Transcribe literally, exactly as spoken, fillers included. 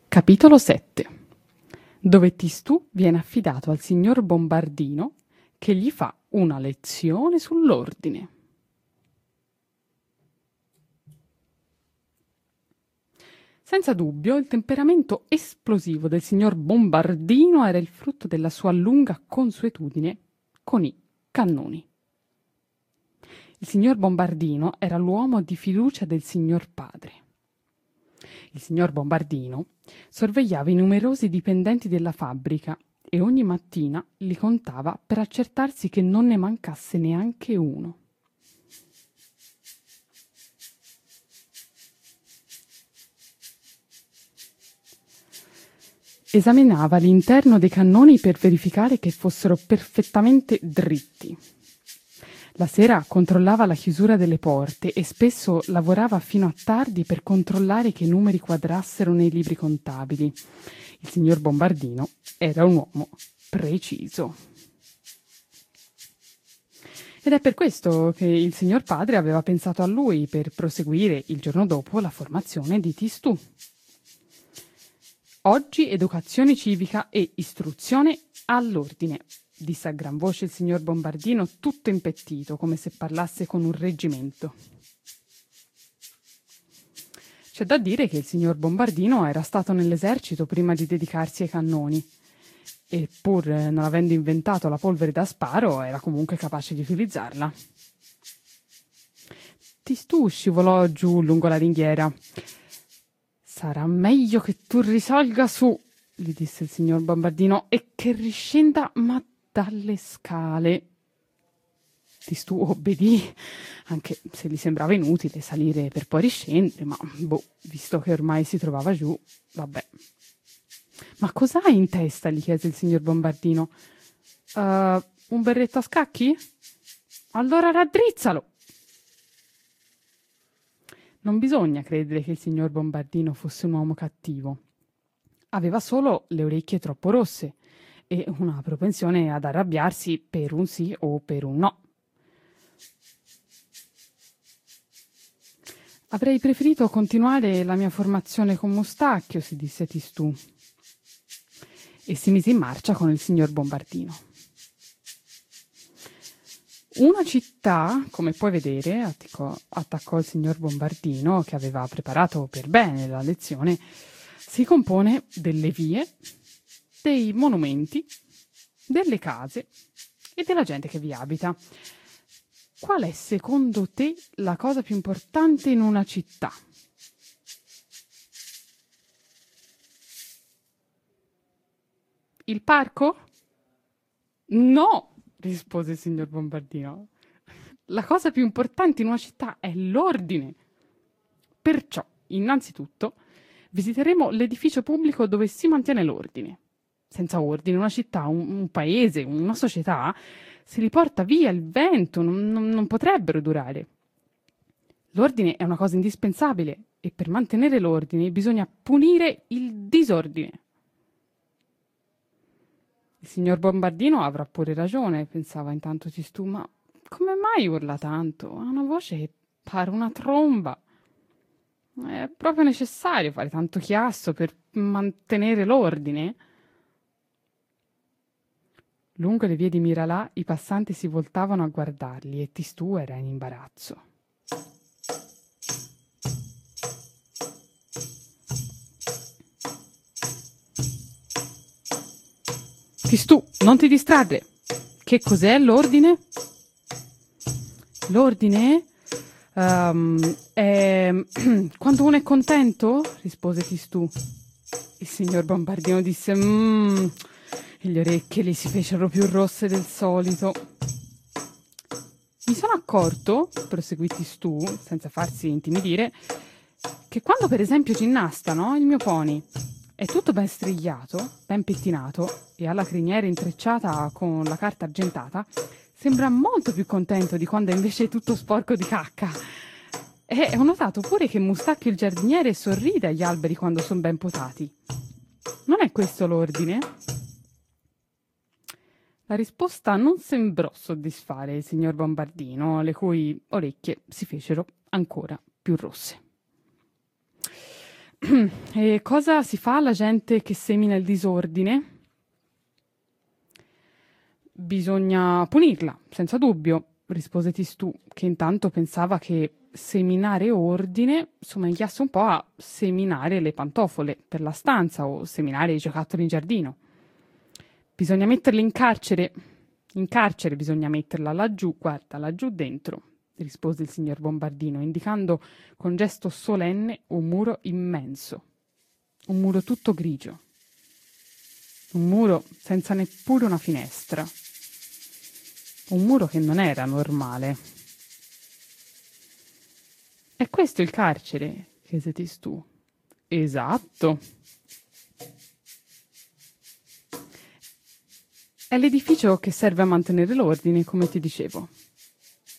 Capitolo sette, dove Tistù viene affidato al signor Bombardino che gli fa una lezione sull'ordine. Senza dubbio, il temperamento esplosivo del signor Bombardino era il frutto della sua lunga consuetudine con i cannoni. Il signor Bombardino era l'uomo di fiducia del signor padre. Il signor Bombardino sorvegliava i numerosi dipendenti della fabbrica e ogni mattina li contava per accertarsi che non ne mancasse neanche uno. Esaminava l'interno dei cannoni per verificare che fossero perfettamente dritti. La sera controllava la chiusura delle porte e spesso lavorava fino a tardi per controllare che i numeri quadrassero nei libri contabili. Il signor Bombardino era un uomo preciso. Ed è per questo che il signor padre aveva pensato a lui per proseguire il giorno dopo la formazione di Tistù. Oggi educazione civica e istruzione all'ordine, disse a gran voce il signor Bombardino, tutto impettito, come se parlasse con un reggimento. C'è da dire che il signor Bombardino era stato nell'esercito prima di dedicarsi ai cannoni e, pur non avendo inventato la polvere da sparo, era comunque capace di utilizzarla. Tistù scivolò giù lungo la ringhiera. «Sarà meglio che tu risalga su», gli disse il signor Bombardino, «e che riscenda, ma dalle scale». Tistù obbedì, anche se gli sembrava inutile salire per poi riscendere, ma boh, visto che ormai si trovava giù, vabbè. «Ma cos'hai in testa?» gli chiese il signor Bombardino. Uh, «Un berretto a scacchi? Allora raddrizzalo!» Non bisogna credere che il signor Bombardino fosse un uomo cattivo. Aveva solo le orecchie troppo rosse e una propensione ad arrabbiarsi per un sì o per un no. «Avrei preferito continuare la mia formazione con Mustacchio», si disse Tistù, e si mise in marcia con il signor Bombardino. «Una città, come puoi vedere», attaccò, attaccò il signor Bombardino, che aveva preparato per bene la lezione, «si compone delle vie, dei monumenti, delle case e della gente che vi abita. Qual è secondo te la cosa più importante in una città?» «Il parco?» «No», rispose il signor Bombardino. «La cosa più importante in una città è l'ordine. Perciò, innanzitutto, visiteremo l'edificio pubblico dove si mantiene l'ordine. Senza ordine, una città, un, un paese, una società, se li porta via il vento, non, non, non potrebbero durare. L'ordine è una cosa indispensabile e per mantenere l'ordine bisogna punire il disordine». «Il signor Bombardino avrà pure ragione», pensava intanto Tistù, «ma come mai urla tanto? Ha una voce che pare una tromba. È proprio necessario fare tanto chiasso per mantenere l'ordine?» Lungo le vie di Miralà i passanti si voltavano a guardarli e Tistù era in imbarazzo. «Tistù, non ti distrarre! Che cos'è l'ordine?» «L'ordine um, è quando uno è contento?» rispose Tistù. Il signor Bombardino disse «Mmm», e le orecchie gli si fecero più rosse del solito. «Mi sono accorto», proseguì Tistù, senza farsi intimidire, «che quando per esempio ginnasta, no, il mio pony, è tutto ben strigliato, ben pettinato e ha la criniera intrecciata con la carta argentata, sembra molto più contento di quando è invece tutto sporco di cacca. E ho notato pure che Mustacchio il giardiniere sorride agli alberi quando sono ben potati. Non è questo l'ordine?» La risposta non sembrò soddisfare il signor Bombardino, le cui orecchie si fecero ancora più rosse. E cosa si fa alla gente che semina il disordine? Bisogna punirla, senza dubbio, rispose Tistù, che intanto pensava che seminare ordine somigliasse un po' a seminare le pantofole per la stanza o seminare i giocattoli in giardino. Bisogna metterla in carcere. In carcere bisogna metterla laggiù, guarda, laggiù dentro, rispose il signor Bombardino, indicando con gesto solenne un muro immenso, un muro tutto grigio, un muro senza neppure una finestra, un muro che non era normale. «È questo il carcere?» chiese Tistù. «Esatto. È l'edificio che serve a mantenere l'ordine, come ti dicevo.